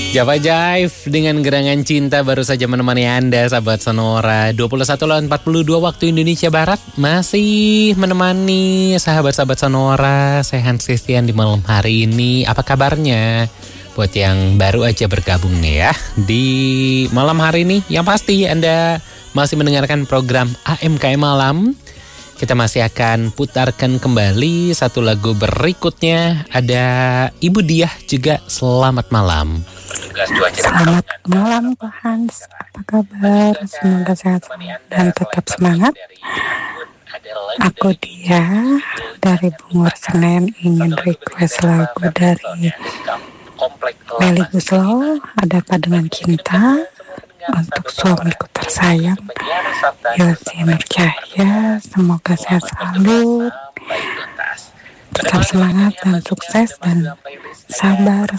Java Jive dengan gerangan cinta baru saja menemani Anda, sahabat Sonora. 21:42 waktu Indonesia Barat masih menemani sahabat-sahabat Sonora. Saya Hans Christian di malam hari ini. Apa kabarnya? Buat yang baru aja bergabung nih ya di malam hari ini, yang pasti Anda masih mendengarkan program AMKM Malam. Kita masih akan putarkan kembali satu lagu berikutnya. Ada Ibu Diah juga, selamat malam. Selamat malam Pak Hans, apa kabar? Semoga sehat dan tetap semangat. Aku Diah dari Bungur Senen ingin request lagu dari Melly Guslow, Ada Apa Dengan Cinta, untuk suamiku tersayang Yosi Nurcahya. Semoga sehat selalu, tetap semangat dan sukses, dan sabar.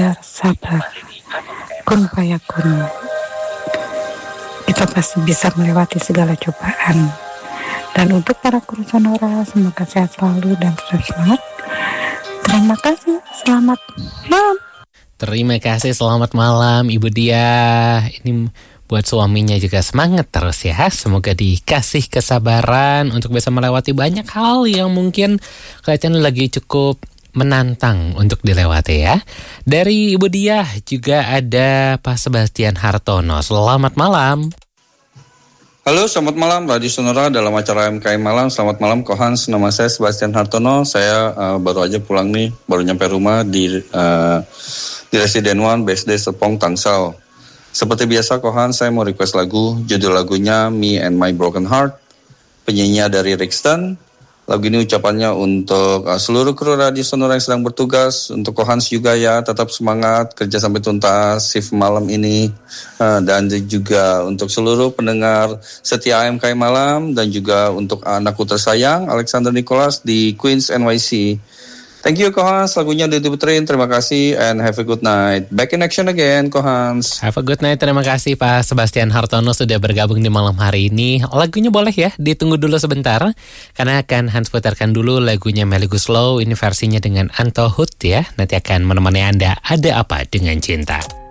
Kun fayakun. Kita pasti bisa melewati segala cobaan. Dan untuk para kru Sonora, semoga sehat selalu dan tetap semangat. Terima kasih, selamat malam. Terima kasih, selamat malam Ibu Diah. Ini buat suaminya juga semangat terus ya. Semoga dikasih kesabaran untuk bisa melewati banyak hal yang mungkin kelihatannya lagi cukup menantang untuk dilewati ya. Dari Ibu Diah juga ada Pak Sebastian Hartono. Selamat malam. Halo, selamat malam Radio Sonora dalam acara AMKM Malam. Selamat malam Kohans, nama saya Sebastian Hartono. Saya baru aja pulang nih, baru nyampe rumah di Residen One BSD Serpong Tangsel. Seperti biasa Kohans, saya mau request lagu. Judul lagunya Me and My Broken Heart. Penyanyi dari Rixton. Lagu ini ucapannya untuk seluruh kru Radio Sonora yang sedang bertugas. Untuk Kohans juga ya, tetap semangat kerja sampai tuntas shift malam ini. Dan juga untuk seluruh pendengar setia AMKM Malam. Dan juga untuk anakku tersayang Alexander Nicholas di Queens NYC. Thank you Kohans, lagunya udah diputerin. Terima kasih and have a good night. Back in action again Kohans. Have a good night. Terima kasih Pak Sebastian Hartono sudah bergabung di malam hari ini. Lagunya boleh ya ditunggu dulu sebentar, karena akan Hans putarkan dulu lagunya Melly Guslow. Ini versinya dengan Anto Hood ya. Nanti akan menemani Anda Ada Apa Dengan Cinta.